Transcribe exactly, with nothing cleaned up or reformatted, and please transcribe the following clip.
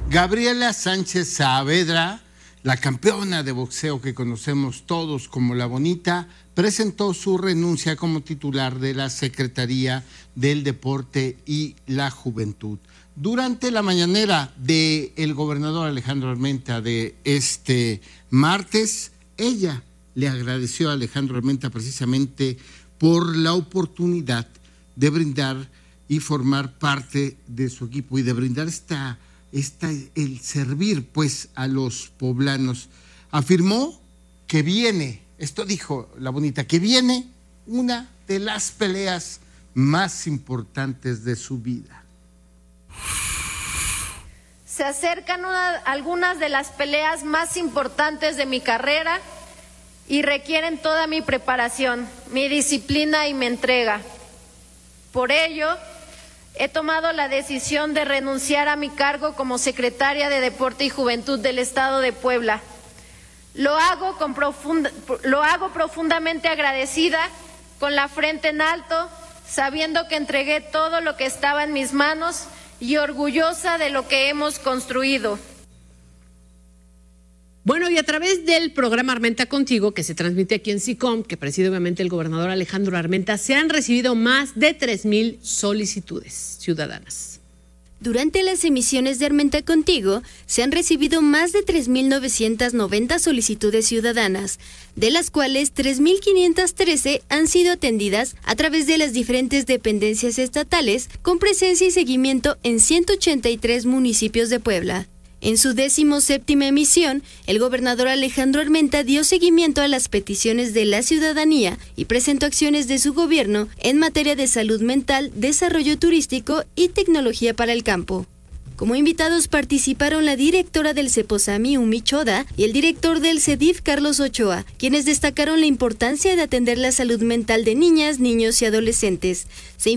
Gabriela Sánchez Saavedra, la campeona de boxeo que conocemos todos como La Bonita, presentó su renuncia como titular de la Secretaría del Deporte y la Juventud. Durante la mañanera del gobernador Alejandro Armenta de este martes, ella le agradeció a Alejandro Armenta precisamente por la oportunidad de brindar y formar parte de su equipo y de brindar esta, esta, el servir pues a los poblanos. Afirmó que viene, esto dijo La Bonita, que viene una de las peleas más importantes de su vida. Se acercan una, algunas de las peleas más importantes de mi carrera y requieren toda mi preparación, mi disciplina y mi entrega. Por ello, he tomado la decisión de renunciar a mi cargo como secretaria de Deporte y Juventud del Estado de Puebla. Lo hago, con profunda, lo hago profundamente agradecida, con la frente en alto, sabiendo que entregué todo lo que estaba en mis manos y orgullosa de lo que hemos construido. Bueno, y a través del programa Armenta Contigo, que se transmite aquí en SICOM, que preside obviamente el gobernador Alejandro Armenta, se han recibido más de tres mil solicitudes ciudadanas. Durante las emisiones de Armenta Contigo, se han recibido más de tres mil novecientas noventa solicitudes ciudadanas, de las cuales tres mil quinientas trece han sido atendidas a través de las diferentes dependencias estatales, con presencia y seguimiento en ciento ochenta y tres municipios de Puebla. En su décimo séptima emisión, el gobernador Alejandro Armenta dio seguimiento a las peticiones de la ciudadanía y presentó acciones de su gobierno en materia de salud mental, desarrollo turístico y tecnología para el campo. Como invitados participaron la directora del CEPOSAMI, Umi Choda, y el director del CEDIF, Carlos Ochoa, quienes destacaron la importancia de atender la salud mental de niñas, niños y adolescentes. Se